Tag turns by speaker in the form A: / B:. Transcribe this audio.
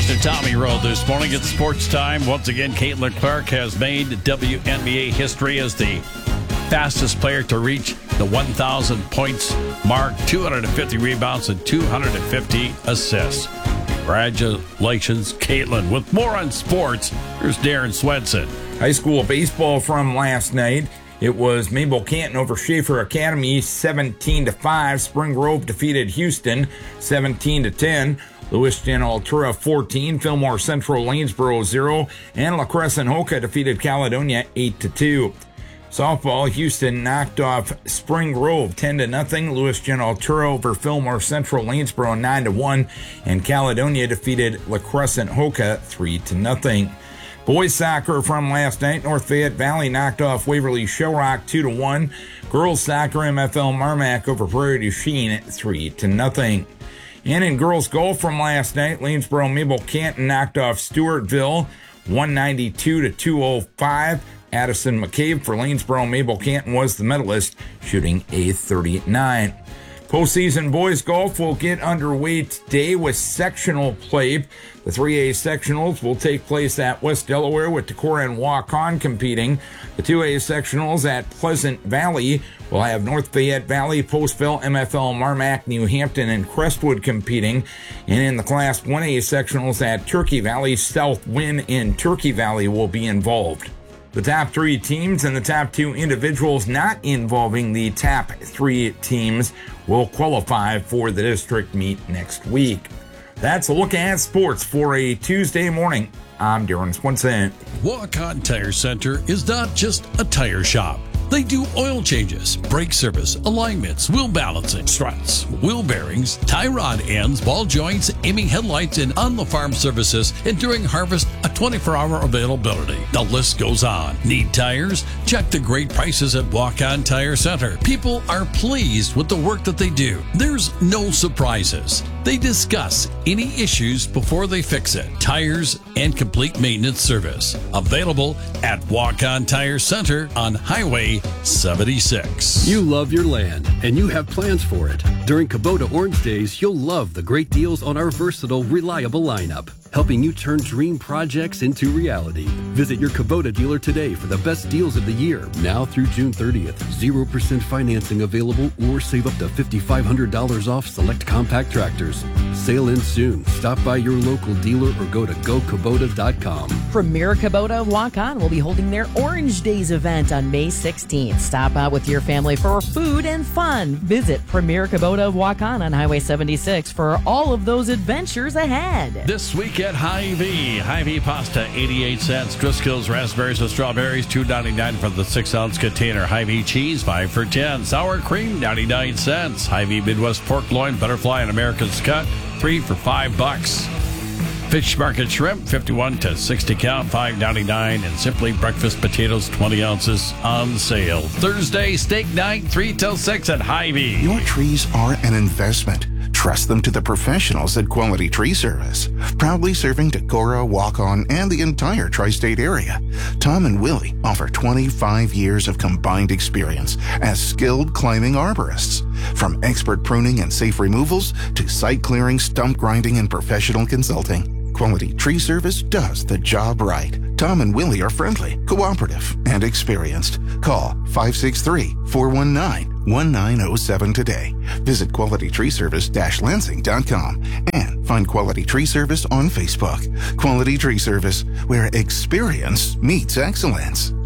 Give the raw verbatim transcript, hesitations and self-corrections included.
A: to Tommy Road this morning. It's sports time. Once again, Caitlin Clark has made W N B A history as the fastest player to reach the one thousand points mark, two hundred fifty rebounds, and two hundred fifty assists. Congratulations, Caitlin. With more on sports, here's Darren Swenson.
B: High school baseball from last night. It was Mabel Canton over Schaefer Academy, seventeen to five. Spring Grove defeated Houston, seventeen to ten. Lewiston Altura, fourteen. Fillmore Central Lanesboro, zero. And La Crescent Hoka defeated Caledonia, eight to two. Softball, Houston knocked off Spring Grove, ten to nothing. Lewiston Altura over Fillmore Central Lanesboro, nine to one. And Caledonia defeated La Crescent Hoka, three to nothing. Boys soccer from last night. North Fayette Valley knocked off Waverly Shellrock two to one. Girls soccer, M F L Marmac over Prairie du Chien three to nothing. And in girls golf from last night, Lanesboro Mabel Canton knocked off Stewartville one ninety-two to two oh five. Addison McCabe for Lanesboro Mabel Canton was the medalist, shooting a thirty-nine. Postseason boys golf will get underway today with sectional play. The three A sectionals will take place at West Delaware with Decorah and Waukon competing. The two A sectionals at Pleasant Valley will have North Fayette Valley, Postville, M F L Marmac, New Hampton, and Crestwood competing. And in the Class one A sectionals at Turkey Valley, South Wynn in Turkey Valley will be involved. The top three teams and the top two individuals not involving the top three teams will qualify for the district meet next week. That's a look at sports for a Tuesday morning. I'm Darren Swenson.
A: Waukon Tire Center is not just a tire shop. They do oil changes, brake service, alignments, wheel balancing, struts, wheel bearings, tie rod ends, ball joints, aiming headlights, and on-the-farm services, and during harvest, a twenty-four hour availability. The list goes on. Need tires? Check the great prices at Waukon Tire Center. People are pleased with the work that they do. There's no surprises. They discuss any issues before they fix it. Tires and complete maintenance service. Available at Waukon Tire Center on Highway seventy-six.
C: You love your land, and you have plans for it. During Kubota Orange Days, you'll love the great deals on our versatile, reliable lineup, helping you turn dream projects into reality. Visit your Kubota dealer today for the best deals of the year, now through June thirtieth. zero percent financing available, or save up to five thousand five hundred dollars off select compact tractors. Sale ends soon. Stop by your local dealer or go to go kubota dot com.
D: Premier Kubota of Waukon will be holding their Orange Days event on May sixteenth. Stop out with your family for food and fun. Visit Premier Kubota of Waukon on Highway seventy-six for all of those adventures ahead.
A: This week at Hy-Vee, Hy-Vee pasta, eighty-eight cents. Driscoll's raspberries and strawberries, two ninety-nine for the six ounce container. Hy-Vee cheese, five for ten. Sour cream, ninety-nine cents. Hy-Vee Midwest pork loin, butterfly, and America's cut, three for five bucks. Fish market shrimp, fifty-one to sixty count, five ninety-nine, and Simply breakfast potatoes, twenty ounces on sale. Thursday, steak night, three till six at Hy-Vee.
E: Your trees are an investment. Trust them to the professionals at Quality Tree Service. Proudly serving Decorah, Waukon, and the entire tri-state area. Tom and Willie offer twenty-five years of combined experience as skilled climbing arborists. From expert pruning and safe removals to site clearing, stump grinding, and professional consulting, Quality Tree Service does the job right. Tom and Willie are friendly, cooperative, and experienced. Call five six three, four one nine, one nine zero seven today. Visit quality tree service dash lansing dot com and find Quality Tree Service on Facebook. Quality Tree Service, where experience meets excellence.